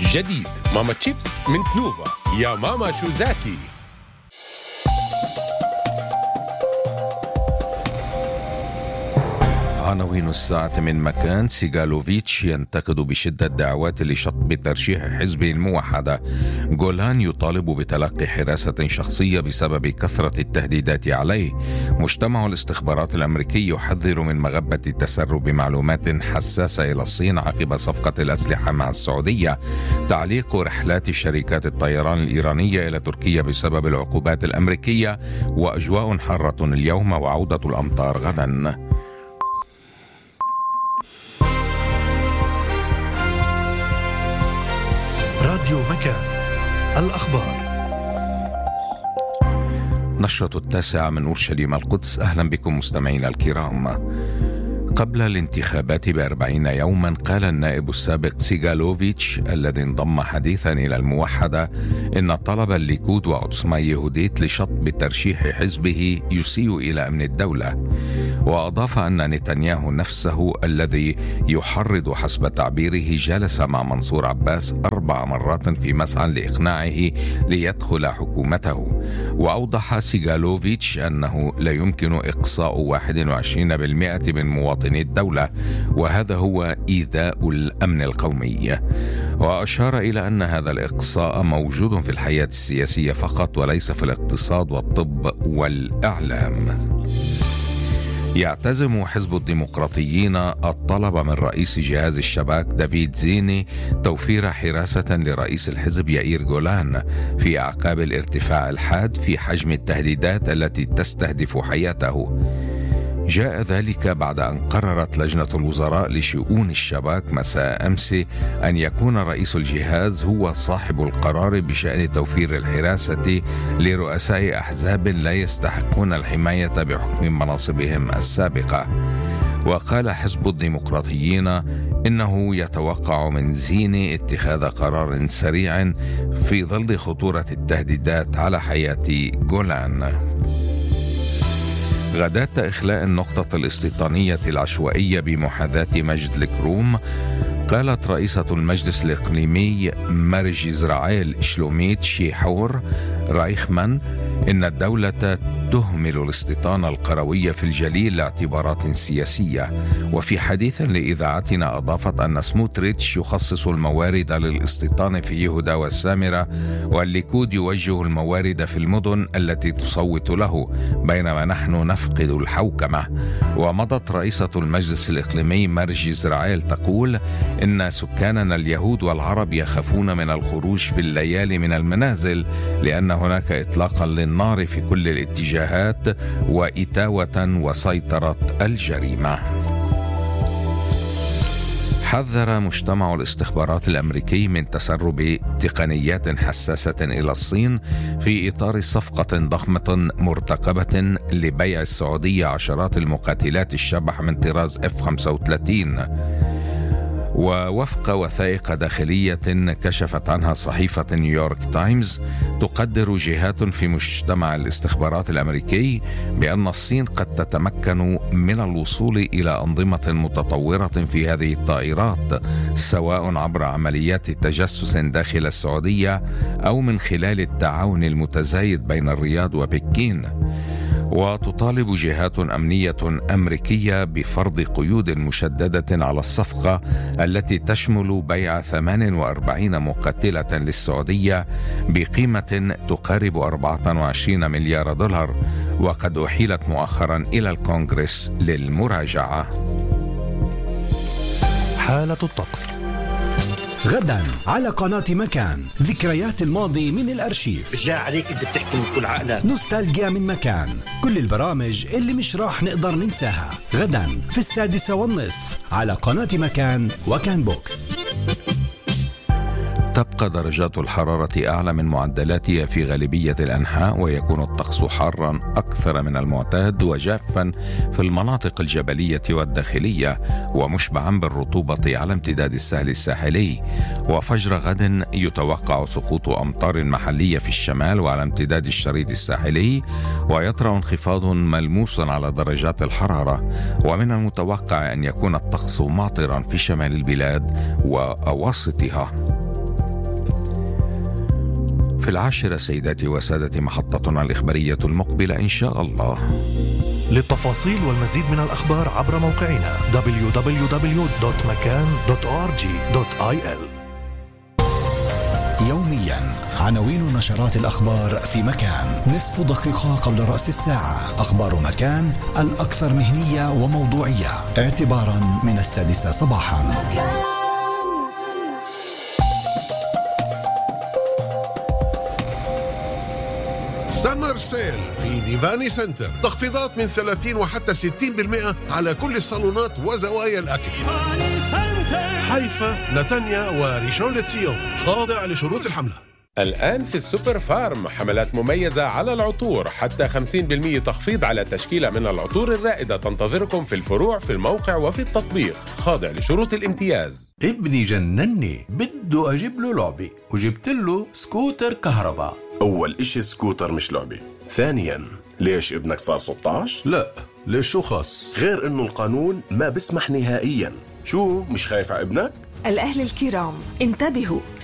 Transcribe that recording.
جديد ماما تشيبس من تنوفا، يا ماما شو زاكي. عناوين الساعة من مكان. سيغالوفيتش ينتقد بشدة دعوات لشطب ترشيح حزبه الموحدة. جولان يطالب بتلقي حراسة شخصية بسبب كثرة التهديدات عليه. مجتمع الاستخبارات الأمريكي يحذر من مغبة تسرب معلومات حساسة إلى الصين عقب صفقة الأسلحة مع السعودية. تعليق رحلات شركات الطيران الإيرانية إلى تركيا بسبب العقوبات الأمريكية. وأجواء حارة اليوم وعودة الأمطار غدا. راديو مكان، الأخبار. نشرة 9 من أورشليم القدس. أهلا بكم مستمعينا الكرام. قبل الانتخابات ب40 يوما قال النائب السابق سيغالوفيتش الذي انضم حديثا إلى الموحدة إن طلب الليكود وعصمة يهوديت لشطب ترشيح حزبه يسيء إلى أمن الدولة. وأضاف أن نتنياهو نفسه الذي يحرض حسب تعبيره جلس مع منصور عباس 4 مرات في مسعى لإقناعه ليدخل حكومته. وأوضح سيغالوفيتش أنه لا يمكن إقصاء 21% من مواطني الدولة، وهذا هو إيذاء الأمن القومي. وأشار إلى أن هذا الإقصاء موجود في الحياة السياسية فقط وليس في الاقتصاد والطب والإعلام. يعتزم حزب الديمقراطيين الطلب من رئيس جهاز الشباك دافيد زيني توفير حراسة لرئيس الحزب يائير جولان في أعقاب الارتفاع الحاد في حجم التهديدات التي تستهدف حياته. جاء ذلك بعد أن قررت لجنة الوزراء لشؤون الشباك مساء أمس أن يكون رئيس الجهاز هو صاحب القرار بشأن توفير الحراسة لرؤساء أحزاب لا يستحقون الحماية بحكم مناصبهم السابقة. وقال حزب الديمقراطيين إنه يتوقع من زيني اتخاذ قرار سريع في ظل خطورة التهديدات على حياة جولان. غداة إخلاء النقطة الاستيطانية العشوائية بمحاذاة مجد الكروم، قالت رئيسة المجلس الإقليمي مارج إزرائيل شلوميت شيحور رايخمان إن الدولة تهمل الاستيطان القروي في الجليل لاعتبارات سياسية. وفي حديث لإذاعتنا أضافت أن سموتريتش يخصص الموارد للاستيطان في يهودا والسامرة، والليكود يوجه الموارد في المدن التي تصوت له، بينما نحن نفقد الحوكمة. ومضت رئيسة المجلس الإقليمي مارج إزرائيل تقول إن سكاننا اليهود والعرب يخافون من الخروج في الليالي من المنازل لأن هناك إطلاقا للنار في كل الاتجاهات وإتاوة وسيطرة الجريمة. حذر مجتمع الاستخبارات الأمريكي من تسرب تقنيات حساسة إلى الصين في إطار صفقة ضخمة مرتقبة لبيع السعودية عشرات المقاتلات الشبح من طراز F-35. ووفق وثائق داخلية كشفت عنها صحيفة نيويورك تايمز، تقدر جهات في مجتمع الاستخبارات الأمريكي بأن الصين قد تتمكن من الوصول إلى أنظمة متطورة في هذه الطائرات، سواء عبر عمليات تجسس داخل السعودية أو من خلال التعاون المتزايد بين الرياض وبكين. وتطالب جهات أمنية أمريكية بفرض قيود مشددة على الصفقة التي تشمل بيع 48 مقاتلة للسعودية بقيمة تقارب 24 مليار دولار، وقد أحيلت مؤخرا إلى الكونغرس للمراجعة. حالة الطقس غدا على قناة مكان، ذكريات الماضي من الأرشيف. بالله عليك انت بتحكي من كل عقلك. نوستالجيا من مكان، كل البرامج اللي مش راح نقدر ننساها غدا في 6:30 على قناة مكان وكان بوكس. تبقى درجات الحرارة أعلى من معدلاتها في غالبية الأنحاء، ويكون الطقس حارا أكثر من المعتاد وجافا في المناطق الجبلية والداخلية، ومشبعا بالرطوبة على امتداد الساحل الساحلي. وفجر غد يتوقع سقوط أمطار محلية في الشمال وعلى امتداد الشريط الساحلي، ويطرأ انخفاض ملموس على درجات الحرارة. ومن المتوقع أن يكون الطقس ماطرا في شمال البلاد وأواسطها. وفي 10 سيداتي وسادتي محطتنا الإخبارية المقبلة إن شاء الله. للتفاصيل والمزيد من الأخبار عبر موقعنا www.makan.org.il. يوميا عناوين نشرات الأخبار في مكان، نصف دقيقة قبل رأس الساعة. أخبار مكان الأكثر مهنية وموضوعية اعتبارا من 6 صباحا. سمر سيل في ديفاني سنتر، تخفيضات من 30 وحتى 60% على كل الصالونات وزوايا الأكل. حيفا، نتانيا وريشون لتسيون، خاضع لشروط الحملة. الآن في السوبر فارم حملات مميزة على العطور، حتى 50% تخفيض على تشكيلة من العطور الرائدة تنتظركم في الفروع في الموقع وفي التطبيق، خاضع لشروط الامتياز. ابني جنني، بده أجيب له لعبة وجبت له سكوتر كهرباء. أول إشي سكوتر مش لعبة. ثانياً، ليش ابنك صار 16؟ لا، ليش شو خص؟ غير إنه القانون ما بسمح نهائياً. شو، مش خايف على ابنك؟ الأهل الكرام انتبهوا،